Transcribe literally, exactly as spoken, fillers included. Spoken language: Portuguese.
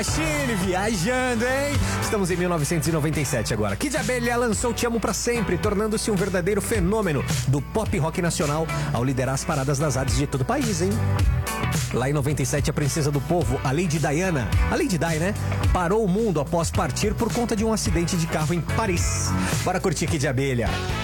Chile, viajando, hein? Estamos em mil novecentos e noventa e sete agora. Kid Abelha lançou Te Amo Pra Sempre, tornando-se um verdadeiro fenômeno do pop rock nacional ao liderar as paradas das rádios de todo o país, hein? Lá em noventa e sete, a princesa do povo, a Lady Diana, a Lady Di, né? Parou o mundo após partir por conta de um acidente de carro em Paris. Bora curtir Kid Abelha.